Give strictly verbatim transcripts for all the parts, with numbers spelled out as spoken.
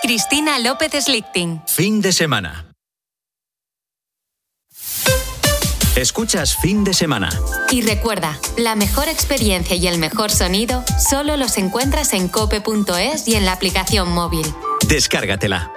Cristina López Slichting. Fin de semana. Escuchas Fin de Semana. Y recuerda, la mejor experiencia y el mejor sonido solo los encuentras en cope punto es y en la aplicación móvil. Descárgatela.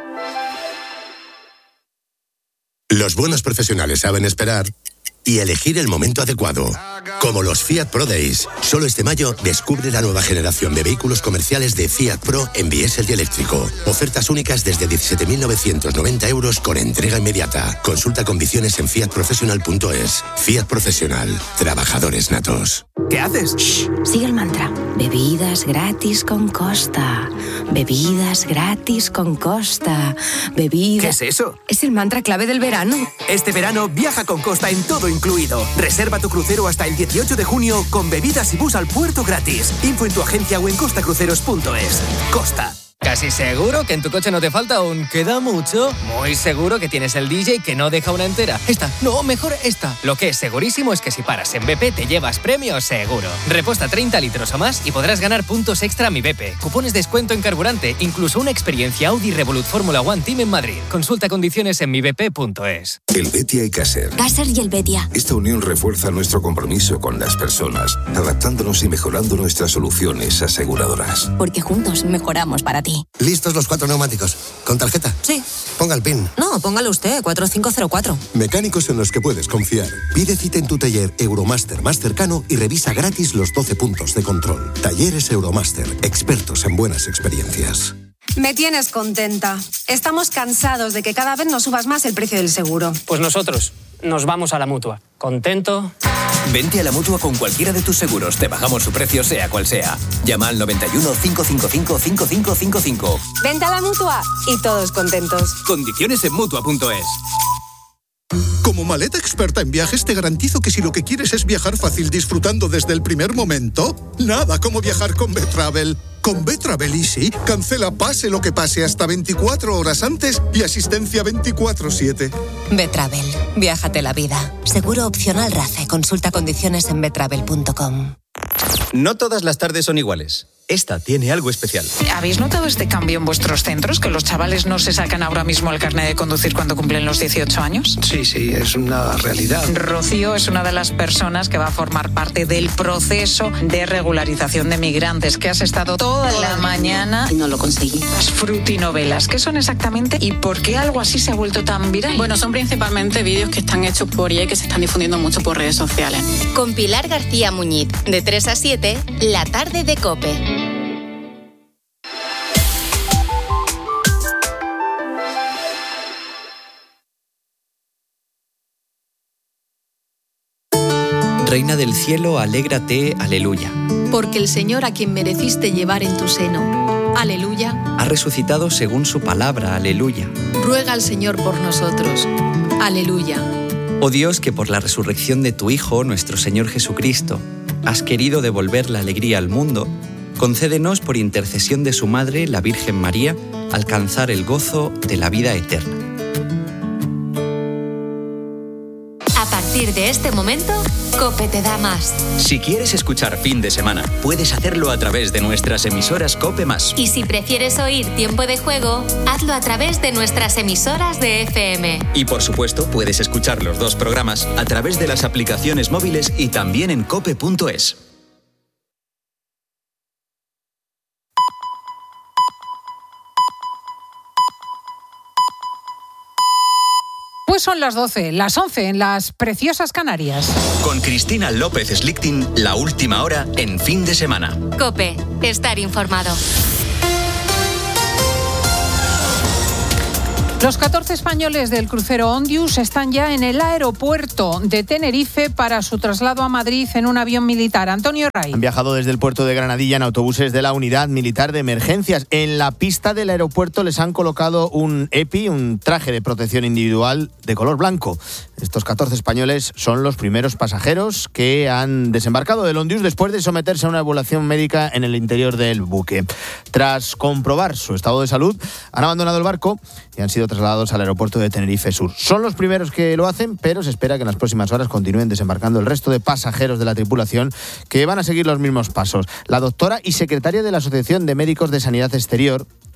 Los buenos profesionales saben esperar y elegir el momento adecuado. Como los Fiat Pro Days. Solo este mayo descubre la nueva generación de vehículos comerciales de Fiat Pro en diésel y eléctrico. Ofertas únicas desde diecisiete mil novecientos noventa euros con entrega inmediata. Consulta condiciones en fiat professional punto es. Fiat Profesional. Trabajadores natos. ¿Qué haces? Shh, sigue el mantra. Bebidas gratis con Costa. Bebidas gratis con Costa. Bebidas... ¿Qué es eso? Es el mantra clave del verano. Este verano viaja con Costa en todo incluido. Reserva tu crucero hasta el dieciocho de junio con bebidas y bus al puerto gratis. Info en tu agencia o en costa cruceros punto es. Costa. ¿Casi seguro que en tu coche no te falta un queda mucho? Muy seguro que tienes el D J que no deja una entera. Esta, no, mejor esta. Lo que es segurísimo es que si paras en B P te llevas premio seguro. Reposta treinta litros o más y podrás ganar puntos extra a Mi B P. Cupones de descuento en carburante, incluso una experiencia Audi Revolut Fórmula One Team en Madrid. Consulta condiciones en mi b p punto es. El Betia y Caser. Caser y el Betia. Esta unión refuerza nuestro compromiso con las personas, adaptándonos y mejorando nuestras soluciones aseguradoras. Porque juntos mejoramos para ti. ¿Listos los cuatro neumáticos? ¿Con tarjeta? Sí. Ponga el PIN. No, póngalo usted, cuatro cinco cero cuatro. Mecánicos en los que puedes confiar. Pide cita en tu taller Euromaster más cercano y revisa gratis los doce puntos de control. Talleres Euromaster, expertos en buenas experiencias. Me tienes contenta. Estamos cansados de que cada vez nos subas más el precio del seguro. Pues nosotros nos vamos a la Mutua. ¿Contento? Vente a la Mutua con cualquiera de tus seguros. Te bajamos su precio sea cual sea. Llama al noventa y uno, cinco cinco cinco, cinco cinco cinco cinco. Vente a la Mutua y todos contentos. Condiciones en mutua punto es. Como maleta experta en viajes, te garantizo que si lo que quieres es viajar fácil disfrutando desde el primer momento, nada como viajar con B-Travel. Con B-Travel Easy, cancela pase lo que pase hasta veinticuatro horas antes y asistencia veinticuatro siete. B-Travel. Viájate la vida. Seguro opcional RACE. Consulta condiciones en b travel punto com. No todas las tardes son iguales. Esta tiene algo especial. ¿Habéis notado este cambio en vuestros centros? ¿Que los chavales no se sacan ahora mismo el carnet de conducir cuando cumplen los dieciocho años? Sí, sí, es una realidad. Rocío es una de las personas que va a formar parte del proceso de regularización de migrantes, que has estado toda la mañana... Y no lo conseguí. Las frutinovelas, ¿qué son exactamente y por qué algo así se ha vuelto tan viral? Bueno, son principalmente vídeos que están hechos por I A y que se están difundiendo mucho por redes sociales. Con Pilar García Muñiz, de tres a siete, La Tarde de COPE. Reina del cielo, alégrate, aleluya. Porque el Señor a quien mereciste llevar en tu seno, aleluya, ha resucitado según su palabra, aleluya. Ruega al Señor por nosotros, aleluya. Oh Dios, que por la resurrección de tu Hijo, nuestro Señor Jesucristo, has querido devolver la alegría al mundo, concédenos por intercesión de su Madre, la Virgen María, alcanzar el gozo de la vida eterna. A partir de este momento, COPE te da más. Si quieres escuchar Fin de Semana, puedes hacerlo a través de nuestras emisoras COPE más. Y si prefieres oír Tiempo de Juego, hazlo a través de nuestras emisoras de F M. Y por supuesto, puedes escuchar los dos programas a través de las aplicaciones móviles y también en cope punto es. Pues son las doce, las once en las preciosas Canarias. Con Cristina López Slichting, la última hora en Fin de Semana. COPE, estar informado. Los catorce españoles del crucero Ondius están ya en el aeropuerto de Tenerife para su traslado a Madrid en un avión militar. Antonio Ray. Han viajado desde el puerto de Granadilla en autobuses de la Unidad Militar de Emergencias. En la pista del aeropuerto les han colocado un EPI, un traje de protección individual de color blanco. Estos catorce españoles son los primeros pasajeros que han desembarcado del Ondius después de someterse a una evaluación médica en el interior del buque. Tras comprobar su estado de salud, han abandonado el barco y han sido trasladados al aeropuerto de Tenerife Sur. Son los primeros que lo hacen, pero se espera que en las próximas horas continúen desembarcando el resto de pasajeros de la tripulación que van a seguir los mismos pasos. La doctora y secretaria de la Asociación de Médicos de Sanidad Exterior,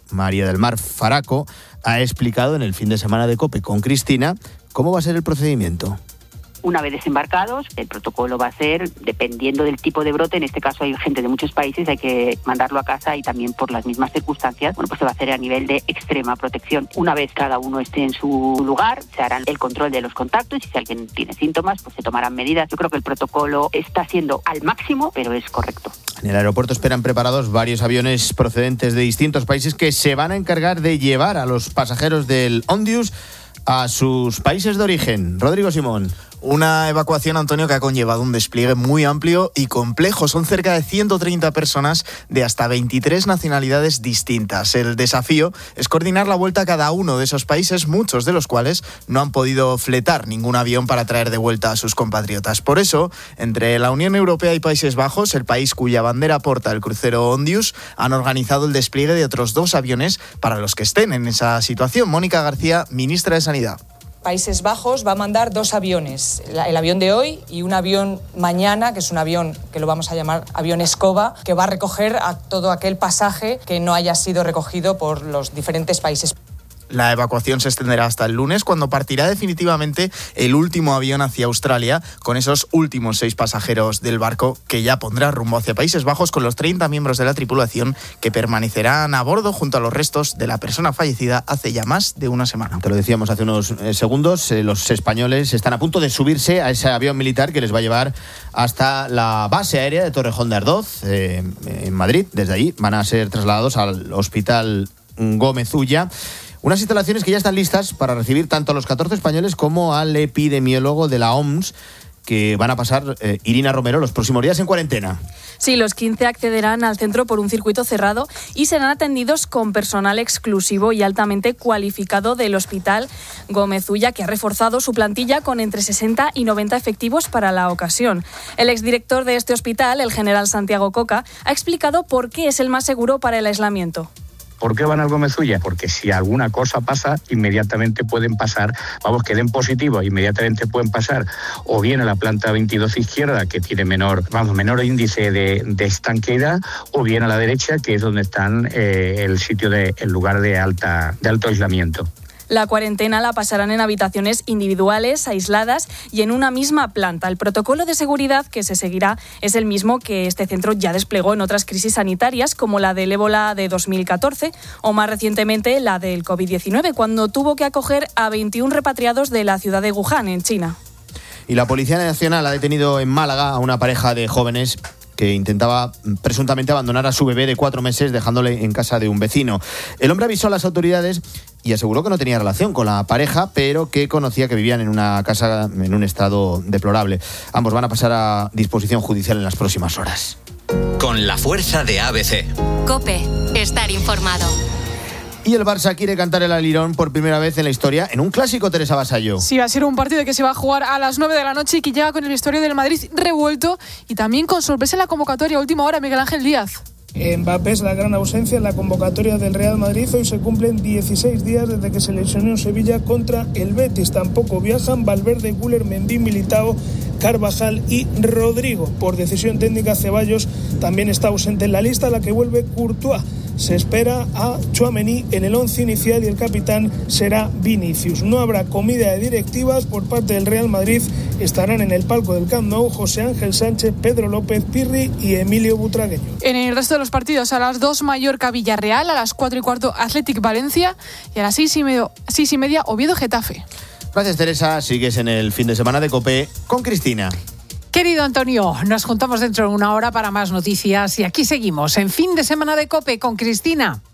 María del Mar Faraco, ha explicado en el fin de semana de COPE con Cristina cómo va a ser el procedimiento. Una vez desembarcados, el protocolo va a ser, dependiendo del tipo de brote, en este caso hay gente de muchos países, hay que mandarlo a casa y también por las mismas circunstancias, bueno, pues se va a hacer a nivel de extrema protección. Una vez cada uno esté en su lugar, se harán el control de los contactos y si alguien tiene síntomas, pues se tomarán medidas. Yo creo que el protocolo está siendo al máximo, pero es correcto. En el aeropuerto esperan preparados varios aviones procedentes de distintos países que se van a encargar de llevar a los pasajeros del Ondius a sus países de origen. Rodrigo Simón. Una evacuación, Antonio, que ha conllevado un despliegue muy amplio y complejo. Son cerca de ciento treinta personas de hasta veintitrés nacionalidades distintas. El desafío es coordinar la vuelta a cada uno de esos países, muchos de los cuales no han podido fletar ningún avión para traer de vuelta a sus compatriotas. Por eso, entre la Unión Europea y Países Bajos, el país cuya bandera porta el crucero Ondius, han organizado el despliegue de otros dos aviones para los que estén en esa situación. Mónica García, ministra de Sanidad. Países Bajos va a mandar dos aviones, el avión de hoy y un avión mañana, que es un avión que lo vamos a llamar avión escoba, que va a recoger a todo aquel pasaje que no haya sido recogido por los diferentes países. La evacuación se extenderá hasta el lunes, cuando partirá definitivamente el último avión hacia Australia, con esos últimos seis pasajeros del barco que ya pondrá rumbo hacia Países Bajos, con los treinta miembros de la tripulación que permanecerán a bordo junto a los restos de la persona fallecida hace ya más de una semana. Te lo decíamos hace unos eh, segundos, eh, los españoles están a punto de subirse a ese avión militar que les va a llevar hasta la base aérea de Torrejón de Ardoz, eh, en Madrid. Desde allí van a ser trasladados al Hospital Gómez Ulla. Unas instalaciones que ya están listas para recibir tanto a los catorce españoles como al epidemiólogo de la O M S, que van a pasar, eh, Irina Romero, los próximos días en cuarentena. Sí, los quince accederán al centro por un circuito cerrado y serán atendidos con personal exclusivo y altamente cualificado del Hospital Gómez Ulla, que ha reforzado su plantilla con entre sesenta y noventa efectivos para la ocasión. El exdirector de este hospital, el general Santiago Coca, ha explicado por qué es el más seguro para el aislamiento. ¿Por qué van al Gómez Ulla? Porque si alguna cosa pasa, inmediatamente pueden pasar, vamos, que den positivo, inmediatamente pueden pasar o bien a la planta veintidós izquierda, que tiene menor, vamos, menor índice de, de estanqueidad, o bien a la derecha, que es donde están eh, el sitio de, el lugar de alta, de alto aislamiento. La cuarentena la pasarán en habitaciones individuales, aisladas y en una misma planta. El protocolo de seguridad que se seguirá es el mismo que este centro ya desplegó en otras crisis sanitarias, como la del ébola de dos mil catorce o más recientemente la del covid diecinueve, cuando tuvo que acoger a veintiún repatriados de la ciudad de Wuhan, en China. Y la Policía Nacional ha detenido en Málaga a una pareja de jóvenes que intentaba presuntamente abandonar a su bebé de cuatro meses dejándole en casa de un vecino. El hombre avisó a las autoridades y aseguró que no tenía relación con la pareja, pero que conocía que vivían en una casa en un estado deplorable. Ambos van a pasar a disposición judicial en las próximas horas. Con la fuerza de A B C. COPE. Estar informado. Y el Barça quiere cantar el alirón por primera vez en la historia en un clásico, Teresa Vasallo. Sí, va a ser un partido que se va a jugar a las nueve de la noche y que llega con el vestuario del Madrid revuelto y también con sorpresa en la convocatoria a última hora, Miguel Ángel Díaz. Mbappé es la gran ausencia en la convocatoria del Real Madrid. Hoy se cumplen dieciséis días desde que se lesionó en Sevilla contra el Betis. Tampoco viajan Valverde, Güler, Mendy, Militao, Carvajal y Rodrigo. Por decisión técnica, Ceballos también está ausente en la lista, a la que vuelve Courtois. Se espera a Tchouaméni en el once inicial y el capitán será Vinicius. No habrá comida de directivas por parte del Real Madrid. Estarán en el palco del Camp Nou José Ángel Sánchez, Pedro López, Pirri y Emilio Butragueño. En el resto de los partidos, a las dos Mallorca Villarreal, a las cuatro y cuarto Athletic Valencia y a las seis y, medio, seis y media Oviedo Getafe. Gracias, Teresa. Sigues en el fin de semana de COPE con Cristina. Querido Antonio, nos juntamos dentro de una hora para más noticias y aquí seguimos en fin de semana de COPE con Cristina.